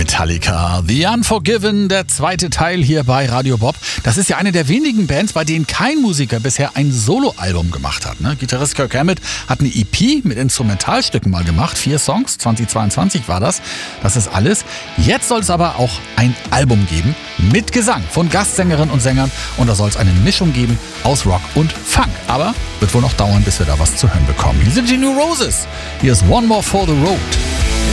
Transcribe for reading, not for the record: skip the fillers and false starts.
Metallica, The Unforgiven, der zweite Teil hier bei Radio Bob. Das ist ja eine der wenigen Bands, bei denen kein Musiker bisher ein Soloalbum gemacht hat. Ne? Gitarrist Kirk Hammett hat eine EP mit Instrumentalstücken mal gemacht. 4 Songs, 2022 war das. Das ist alles. Jetzt soll es aber auch ein Album geben mit Gesang von Gastsängerinnen und Sängern. Und da soll es eine Mischung geben aus Rock und Funk. Aber wird wohl noch dauern, bis wir da was zu hören bekommen. Hier sind die New Roses. Hier ist One More for the Road.